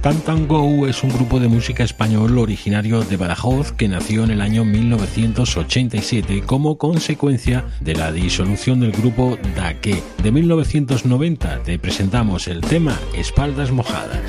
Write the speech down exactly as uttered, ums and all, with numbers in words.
Can't Go es un grupo de música español originario de Badajoz que nació en el año mil novecientos ochenta y siete como consecuencia de la disolución del grupo Daqué. De mil novecientos noventa te presentamos el tema Espaldas Mojadas.